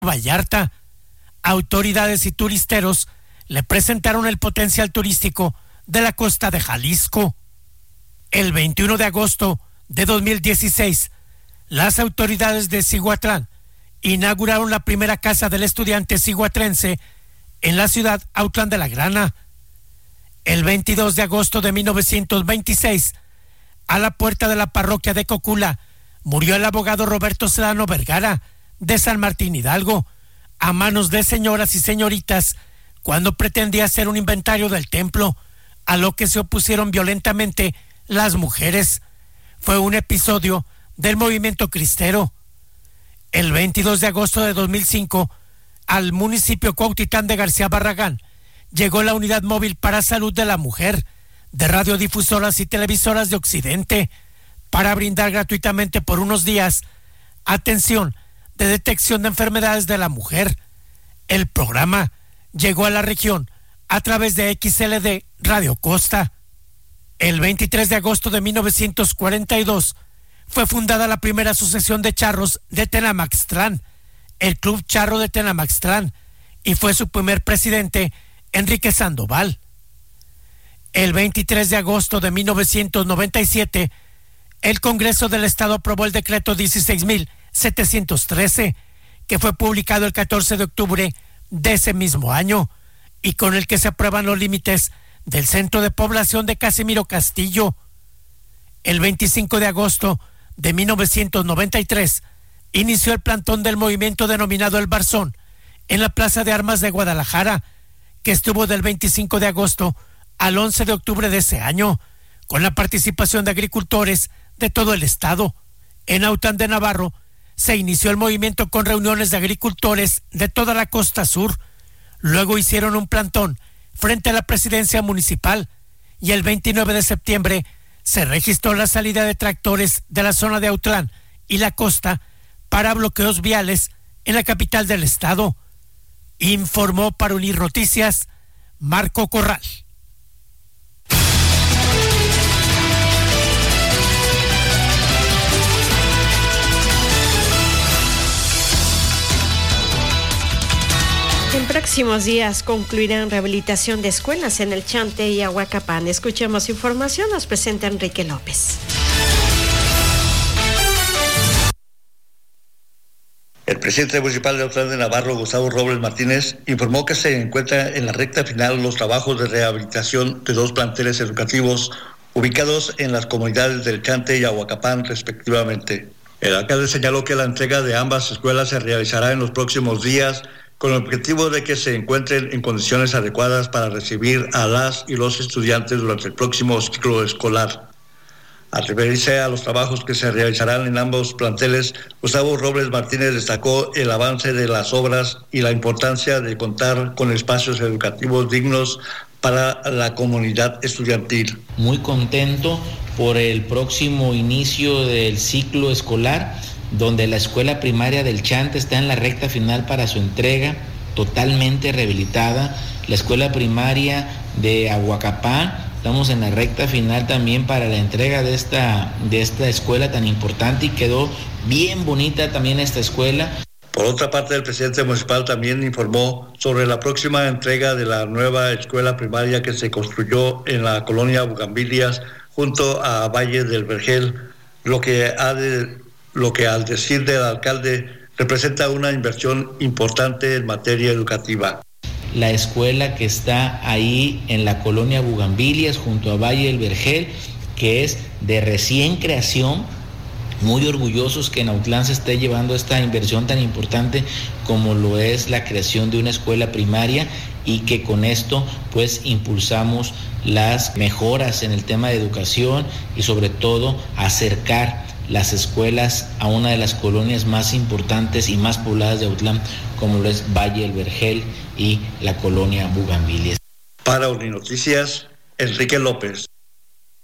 Vallarta. Autoridades y turisteros le presentaron el potencial turístico de la costa de Jalisco. El 21 de agosto de 2016, las autoridades de Cihuatlán inauguraron la primera casa del estudiante cihuatlense en la ciudad Autlán de la Grana. El 22 de agosto de 1926, a la puerta de la parroquia de Cocula, murió el abogado Roberto Sedano Vergara, de San Martín Hidalgo, a manos de señoras y señoritas, cuando pretendía hacer un inventario del templo, a lo que se opusieron violentamente las mujeres. Fue un episodio del movimiento cristero. El 22 de agosto de 2005, al municipio Cuautitlán de García Barragán, llegó la Unidad Móvil para Salud de la Mujer, de radiodifusoras y televisoras de Occidente, para brindar gratuitamente por unos días atención de detección de enfermedades de la mujer. El programa llegó a la región a través de XLD Radio Costa. El 23 de agosto de 1942 fue fundada la primera asociación de charros de Tenamaxtlán, el Club Charro de Tenamaxtlán, y fue su primer presidente Enrique Sandoval. El 23 de agosto de 1997, el Congreso del Estado aprobó el decreto 16.713, que fue publicado el 14 de octubre de ese mismo año, y con el que se aprueban los límites del centro de población de Casimiro Castillo. El 25 de agosto de 1993, inició el plantón del movimiento denominado El Barzón, en la Plaza de Armas de Guadalajara, que estuvo del 25 de agosto al 11 de octubre de ese año, con la participación de agricultores de todo el estado. En Autlán de Navarro se inició el movimiento con reuniones de agricultores de toda la costa sur. Luego hicieron un plantón frente a la presidencia municipal, y el 29 de septiembre se registró la salida de tractores de la zona de Autlán y la costa para bloqueos viales en la capital del estado. Informó para Unir Noticias Marco Corral. En próximos días concluirán rehabilitación de escuelas en el Chante y Ahuacapán. Escuchemos información, nos presenta Enrique López. El presidente municipal de Autlán de Navarro, Gustavo Robles Martínez, informó que se encuentran en la recta final los trabajos de rehabilitación de 2 planteles educativos ubicados en las comunidades del Chante y Ahuacapán, respectivamente. El alcalde señaló que la entrega de ambas escuelas se realizará en los próximos días, con el objetivo de que se encuentren en condiciones adecuadas para recibir a las y los estudiantes durante el próximo ciclo escolar. Al referirse a los trabajos que se realizarán en ambos planteles, Gustavo Robles Martínez destacó el avance de las obras y la importancia de contar con espacios educativos dignos para la comunidad estudiantil. Muy contento por el próximo inicio del ciclo escolar, donde la escuela primaria del Chante está en la recta final para su entrega, totalmente rehabilitada. La escuela primaria de Ahuacapán, estamos en la recta final también para la entrega de esta escuela tan importante, y quedó bien bonita también esta escuela. Por otra parte, el presidente municipal también informó sobre la próxima entrega de la nueva escuela primaria que se construyó en la colonia Bugambilias junto a Valle del Vergel, lo que al decir del alcalde representa una inversión importante en materia educativa. La escuela que está ahí en la colonia Bugambilias junto a Valle del Vergel, que es de recién creación, muy orgullosos que en Autlán se esté llevando esta inversión tan importante como lo es la creación de una escuela primaria, y que con esto pues impulsamos las mejoras en el tema de educación y sobre todo acercar las escuelas a una de las colonias más importantes y más pobladas de Autlán, como lo es Valle del Vergel y la colonia Bugambilias. Para Uninoticias, Enrique López.